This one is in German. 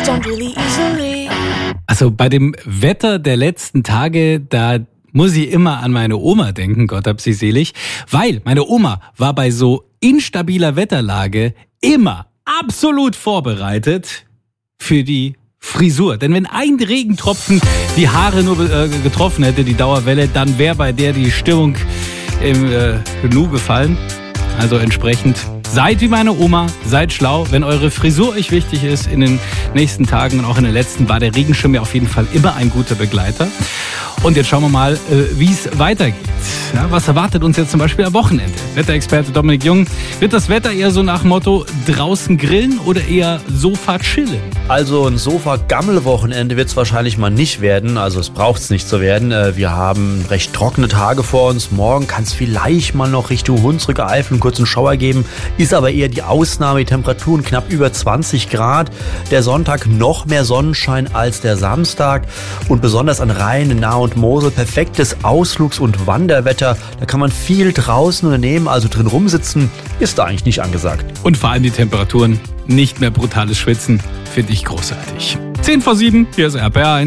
Also bei dem Wetter der letzten Tage, da muss ich immer an meine Oma denken, Gott hab sie selig, weil meine Oma war bei so instabiler Wetterlage immer absolut vorbereitet für die Frisur. Denn wenn ein Regentropfen die Haare nur getroffen hätte, die Dauerwelle, dann wäre bei der die Stimmung im Nu gefallen. Also entsprechend, seid wie meine Oma, seid schlau. Wenn eure Frisur euch wichtig ist in den nächsten Tagen und auch in den letzten, war der Regenschirm ja auf jeden Fall immer ein guter Begleiter. Und jetzt schauen wir mal, wie es weitergeht. Ja, was erwartet uns jetzt zum Beispiel am Wochenende? Wetterexperte Dominik Jung, wird das Wetter eher so nach Motto draußen grillen oder eher Sofa chillen? Also ein Sofa-Gammel-Wochenende wird es wahrscheinlich mal nicht werden. Also es braucht es nicht zu werden. Wir haben recht trockene Tage vor uns. Morgen kann es vielleicht mal noch Richtung Hunsrücker Eifel einen kurzen Schauer geben. Ist aber eher die Ausnahme. Die Temperaturen knapp über 20 Grad. Der Sonntag noch mehr Sonnenschein als der Samstag. Und besonders an Rhein, Nahe und Mosel perfektes Ausflugs- und Wanderwetter. Da kann man viel draußen unternehmen, also drin rumsitzen, ist da eigentlich nicht angesagt. Und vor allem die Temperaturen, nicht mehr brutales Schwitzen, finde ich großartig. 10 vor 7, hier ist RPR1.